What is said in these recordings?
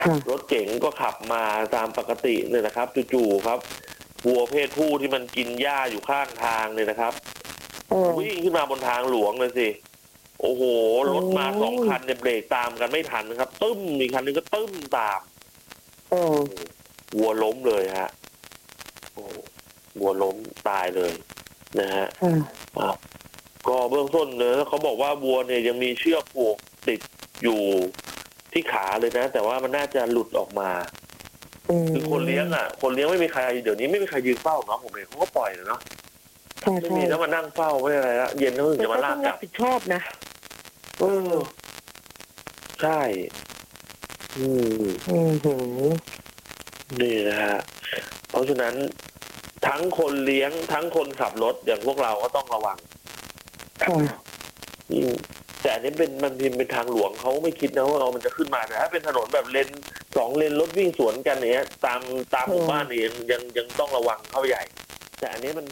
รถเก๋งก็ขับมาตามปกติเนี่ยนะครับจู่ๆครับวัวเพศผู้ที่มันกินหญ้าอยู่ข้างทางเนี่ยนะครับวิ่งขึ้นมาบนทางหลวงเลยสิโอ้โหรถมาสองคันเนี่ยเบรกตามกันไม่ทันครับตึ้มอีกคันนึงก็ตึ้มตามวัวล้มเลยฮะโอ้วัวล้มตายเลยนะฮะก็เบื้องต้นเนอะเขาบอกว่าวัวเนี่ยยังมีเชือกผูกติดอยู่ที่ขาเลยนะแต่ว่ามันน่าจะหลุดออกมาคือคนเลี้ยงคนเลี้ยงไม่มีใครเดี๋ยวนี้ไม่มีใครยืนเฝ้าเนาะผมเห็นเขาก็ปล่อยเลยเนาะไม่มีแล้วมานั่งเฝ้าไม่อะไรละเย็นเขาถึงจะมาลากกลับผิดชอบนะใช่นี่นะฮะเพราะฉะนั้นทั้งคนเลี้ยงทั้งคนขับรถอย่างพวกเราก็ต้องระวังแต่อันนี้มันเป็นทางหลวงเขาไม่คิดนะว่ามันจะขึ้นมาแต่ถ้าเป็นถนนแบบเลน2 เลนรถวิ่งสวนกันเนี้ยตามหมู่บ้านนี่ยังต้องระวังเข้าใหญ่แต่อันนี้มัน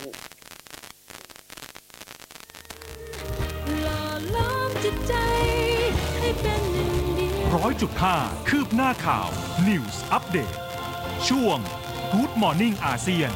100.5 คืบหน้าข่าว News Update ช่วง Good Morning อาเซียน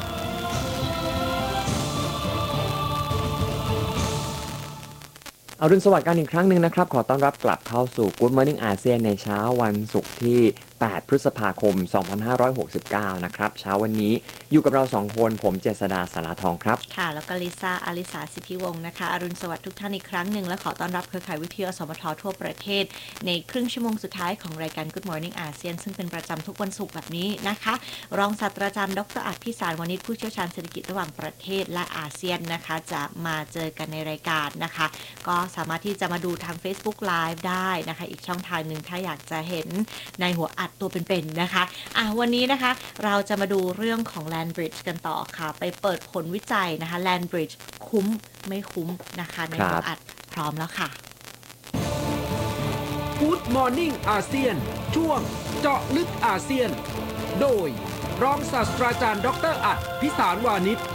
อรุณสวัสดิ์กันอีกครั้งหนึ่งนะครับขอต้อนรับกลับเข้าสู่ Good Morning อาเซียนในเช้าวันศุกร์ที่8 พฤษภาคม 2569 นะครับเช้าวันนี้อยู่กับเรา2คนผมเจษดาสาราทองครับค่ะแล้วก็ลิซ่าอลิสาสิทธิวงศ์นะคะอรุณสวัสดิ์ทุกท่านอีกครั้งหนึ่งและขอต้อนรับเครือข่ายวิทยุอสมททั่วประเทศในครึ่งชั่วโมงสุดท้ายของรายการ Good Morning อาเซียนซึ่งเป็นประจำทุกวันศุกร์แบบนี้นะคะรองศาสตราจารย์ดร.อัฏฐพิสารวณิชผู้เชี่ยวชาญเศรษฐกิจระหว่างประเทศและอาเซียนนะคะจะมาเจอกันในรายการนะคะก็สามารถที่จะมาดูทาง Facebook Live ได้นะคะอีกช่องทางหนึ่งถ้าอยากจะเห็นในหัวอัดตัวเป็นๆนะคะวันนี้นะคะเราจะมาดูเรื่องของ Land Bridge กันต่อค่ะไปเปิดผลวิจัยนะคะ Land Bridge คุ้มไม่คุ้มนะคะในหัวอัดพร้อมแล้วค่ะ Good Morning อาเซียนช่วงเจาะลึกอาเซียนโดยรองศาสตราจารย์ดร.อัฏฐพิสารวานิช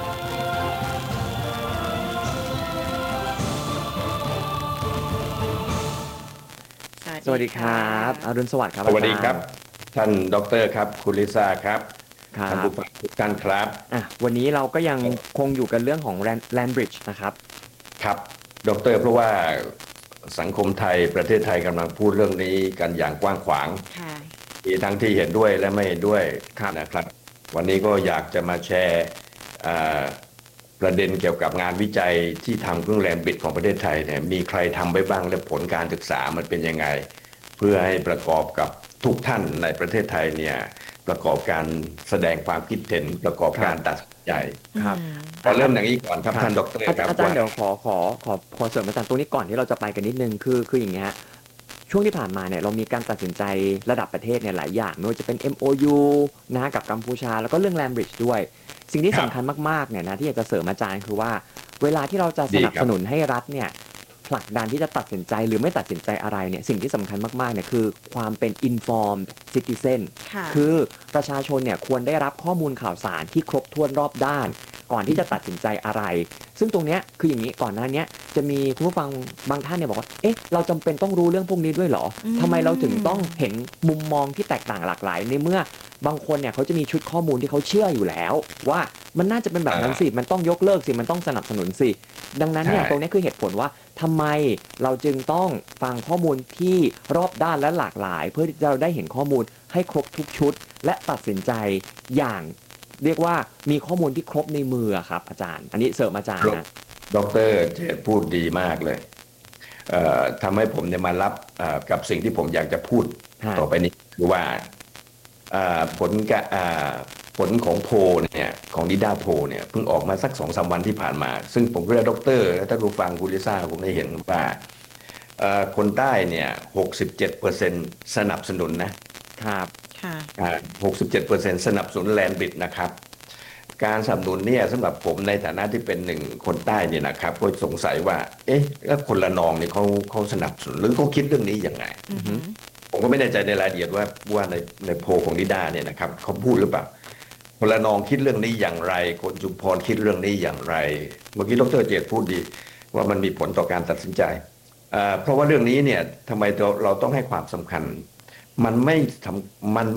สวัสดีครับอรุณสวัสดิ์ครับสวัสดีครับท่านดร.ครับคุณลิซ่าครับท่านผู้ฟังทุกท่านครับวันนี้เราก็ยังคงอยู่กันเรื่องของ Land Bridge นะครับครับดร.เพราะว่าสังคมไทยประเทศไทยกำลังพูดเรื่องนี้กันอย่างกว้างขวางมีทั้งที่เห็นด้วยและไม่เห็นด้วยนะครับวันนี้ก็อยากจะมาแชร์ประเด็นเกี่ยวกับงานวิจัยที่ทำเรื่อง Land Bridge ของประเทศไทยเนี่ยมีใครทำไปบ้างและผลการศึกษามันเป็นยังไงเพื่อให้ประกอบกับทุกท่านในประเทศไทยเนี่ยประกอบการแสดงความคิดเห็นประกอบการตัดสินใจครับเริ่มอย่างนี้ก่อนครับท่านดร.ครับอาจารย์เดี๋ยวขอเสริมอาจารย์ตรงนี้ก่อนที่เราจะไปกันนิดนึงคืออย่างเงี้ยช่วงที่ผ่านมาเนี่ยเรามีการตัดสินใจระดับประเทศเนี่ยหลายอย่างไม่ว่าจะเป็น MOU นะกับกัมพูชาแล้วก็เรื่อง Land Bridge ด้วยสิ่งที่สำคัญมากๆเนี่ยนะที่อยากจะเสริมอาจารย์คือว่าเวลาที่เราจะสนับสนุนให้รัฐเนี่ยผลักดันที่จะตัดสินใจหรือไม่ตัดสินใจอะไรเนี่ยสิ่งที่สำคัญมากๆเนี่ยคือความเป็น informed citizen คือประชาชนเนี่ยควรได้รับข้อมูลข่าวสารที่ครบถ้วนรอบด้านก่อนที่จะตัดสินใจอะไรซึ่งตรงเนี้ยคืออย่างนี้ก่อนหน้านี้จะมีคุณผู้ฟังบางท่านเนี่ยบอกว่าเอ๊ะเราจำเป็นต้องรู้เรื่องพวกนี้ด้วยเหรอทำไมเราถึงต้องเห็นมุมมองที่แตกต่างหลากหลายในเมื่อบางคนเนี่ยเขาจะมีชุดข้อมูลที่เขาเชื่ออยู่แล้วว่ามันน่าจะเป็นแบบนั้นสิมันต้องยกเลิกสิมันต้องสนับสนุนสิดังนั้นเนี่ยตรงนี้คือเหตุผลว่าทำไมเราจึงต้องฟังข้อมูลที่รอบด้านและหลากหลายเพื่อที่เราได้เห็นข้อมูลให้ครบทุกชุดและตัดสินใจอย่างเรียกว่ามีข้อมูลที่ครบในมือครับอาจารย์อันนี้เสริมอาจารย์นะดร.เจตพูดดีมากเลยทำให้ผมเนี่ยมารับกับสิ่งที่ผมอยากจะพูดต่อไปนี้คือว่าผลของโพลเนี่ยของนิด้าโพลเนี่ยเพิ่งออกมาสัก 2-3 วันที่ผ่านมาซึ่งผมก็ได้ดร.และท่านผู้ฟังคุณลิซ่าผมได้เห็นว่าคนใต้เนี่ย 67% สนับสนุนนะครับ67% สนับสนุนแลนด์บริดจ์นะครับการสนับสนุนเนี่ยสำหรับผมในฐานะที่เป็นหนึ่งคนใต้เนี่ยนะครับก็สงสัยว่าเอ๊ะแล้วคนละนองเนี่ยเขาสนับสนุนหรือเขาคิดเรื่องนี้ยังไงผมก็ไม่แน่ใจในรายละเอียดว่าในโพลของนิด้าเนี่ยนะครับเขาพูดหรือเปล่าคนละนองคิดเรื่องนี้อย่างไรคนชุมพรคิดเรื่องนี้อย่างไรเมื่อกี้ดร.เจตพูดดีว่ามันมีผลต่อการตัดสินใจเพราะว่าเรื่องนี้เนี่ยทำไมเราต้องให้ความสำคัญมันไม่ทำมัน